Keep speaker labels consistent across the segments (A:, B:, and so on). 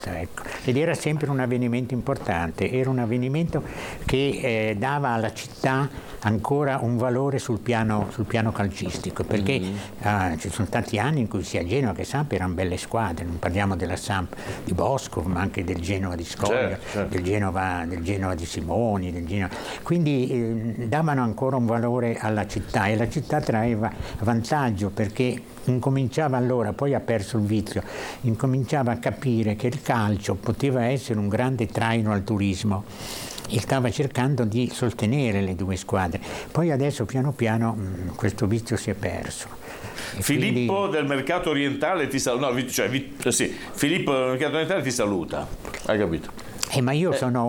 A: Ecco. Ed era sempre un avvenimento importante, era un avvenimento che dava alla città ancora un valore sul piano calcistico, perché ci sono tanti anni in cui sia Genova che Samp erano belle squadre, non parliamo della Samp di Bosco, ma anche del Genova di Scoglio,
B: certo.
A: del Genova di Simoni, quindi davano ancora un valore alla città e la città traeva vantaggio perché incominciava allora, poi ha perso il vizio, incominciava a capire che il calcio poteva essere un grande traino al turismo e stava cercando di sostenere le due squadre. Poi adesso piano piano questo vizio si è perso. E
B: Filippo
A: quindi...
B: del Mercato Orientale ti saluta. No, Filippo del Mercato Orientale ti saluta. Hai capito?
A: ma io sono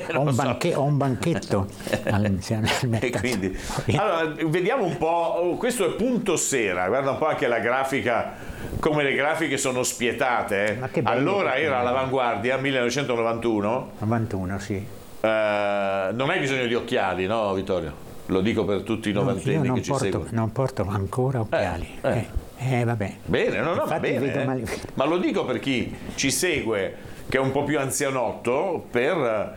A: ho un banchetto al
B: E quindi, allora, vediamo un po', questo è Punto Sera, guarda un po' anche la grafica, come le grafiche sono spietate.
A: Ma che bello,
B: allora era all'avanguardia, 1991.
A: 91, sì.
B: Non hai bisogno di occhiali, no Vittorio? Lo dico per tutti i novantenni che ci seguono.
A: Non porto ancora occhiali. Vabbè.
B: Bene, no, va bene.
A: Vedo
B: Ma lo dico per chi ci segue, che è un po' più anzianotto, per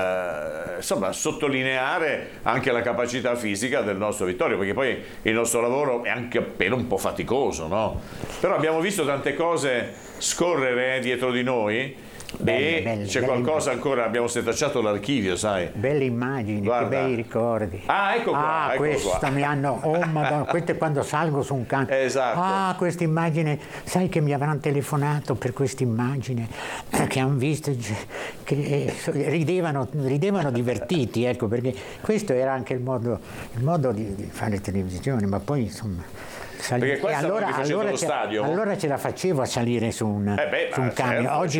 B: insomma sottolineare anche la capacità fisica del nostro Vittorio, perché poi il nostro lavoro è anche appena un po' faticoso, no? Però abbiamo visto tante cose scorrere dietro di noi. Belle, c'è qualcosa ancora, abbiamo setacciato l'archivio, sai.
A: Belle immagini,
B: guarda.
A: Che bei ricordi.
B: Ecco qua.
A: Questa mi hanno, Madonna, questo è quando salgo su un camion.
B: Esatto.
A: Questa immagine, sai che mi avranno telefonato per questa immagine, che hanno visto, che ridevano divertiti, ecco, perché questo era anche il modo di fare televisione, ma poi insomma...
B: Perché qua facendo lo stadio.
A: Allora ce la facevo a salire su un camion.
B: Certo,
A: oggi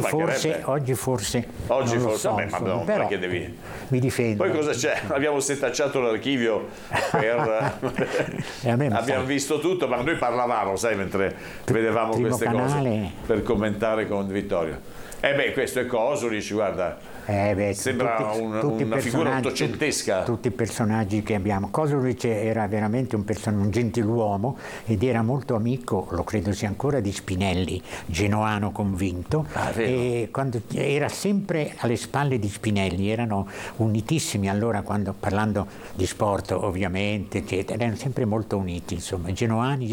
A: forse non lo so,
B: vabbè, ma no,
A: però
B: perché devi...
A: mi difendo.
B: Poi cosa c'è? Abbiamo setacciato l'archivio per... abbiamo visto tutto, ma noi parlavamo, sai, mentre vedevamo queste cose per commentare con Vittorio. Questo è Kosulic, guarda. Sembra una figura ottocentesca.
A: Tutti i personaggi che abbiamo. Kosulic era veramente un gentiluomo ed era molto amico, lo credo sia ancora, di Spinelli, genoano convinto, e quando era sempre alle spalle di Spinelli, erano unitissimi allora, parlando di sport ovviamente, eccetera, erano sempre molto uniti, insomma, genoani.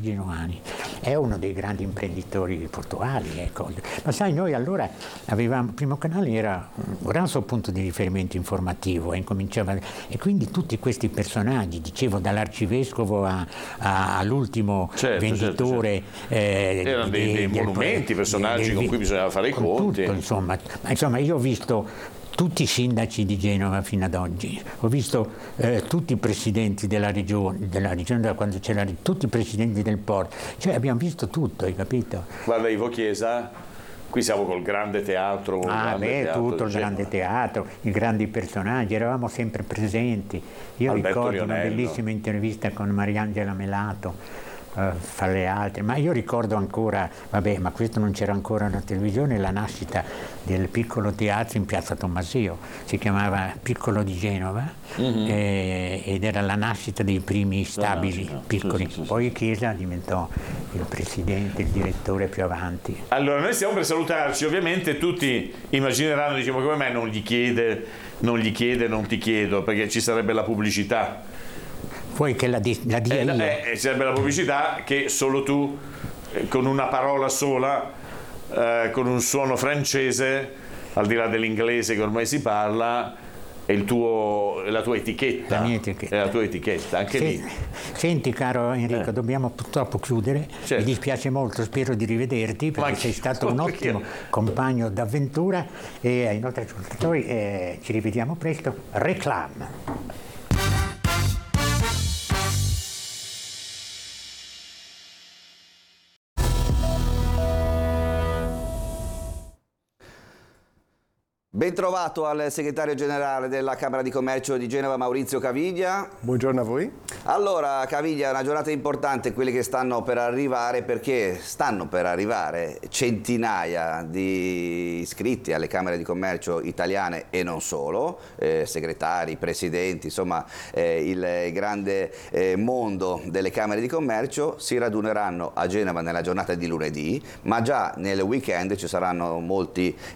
A: È uno dei grandi imprenditori portuali, ecco. Ma sai, noi allora avevamo, Primo Canale era un gran suo punto di riferimento informativo e quindi tutti questi personaggi, dicevo, dall'arcivescovo all'ultimo venditore,
B: erano dei monumenti, personaggi con cui bisognava fare i conti.
A: Tutto, insomma, io ho visto tutti i sindaci di Genova fino ad oggi, ho visto tutti i presidenti della regione quando c'era, tutti i presidenti del porto, cioè abbiamo visto tutto, hai capito?
B: Guarda Ivo Chiesa. Qui siamo col grande teatro.
A: Tutto il grande teatro, i grandi personaggi, eravamo sempre presenti. Io ricordo una bellissima intervista con Mariangela Melato, fra le altre, ma io ricordo ancora, ma questo non c'era ancora la televisione, la nascita del piccolo teatro in Piazza Tommaseo, si chiamava Piccolo di Genova, ed era la nascita dei primi stabili piccoli. Poi Chiesa diventò il presidente, il direttore più avanti.
B: Allora noi stiamo per salutarci, ovviamente tutti immagineranno, diciamo, come mai non ti chiedo, perché ci sarebbe la pubblicità.
A: Poi che la dia io.
B: Sarebbe la pubblicità che solo tu, con una parola sola, con un suono francese, al di là dell'inglese che ormai si parla, è la tua etichetta.
A: La mia etichetta.
B: È la tua etichetta, anche lì.
A: Senti caro Enrico, dobbiamo purtroppo chiudere.
B: Certo.
A: Mi dispiace molto, spero di rivederti, perché sei stato un ottimo compagno d'avventura, e ai nostri ascoltatori ci rivediamo presto. Reclam.
C: Ben trovato al segretario generale della Camera di Commercio di Genova, Maurizio Caviglia.
D: Buongiorno a voi.
C: Allora, Caviglia, è una giornata importante, quelle che stanno per arrivare, perché stanno per arrivare centinaia di iscritti alle Camere di Commercio italiane e non solo, segretari, presidenti, insomma il grande mondo delle Camere di Commercio si raduneranno a Genova nella giornata di lunedì, ma già nel weekend ci saranno molti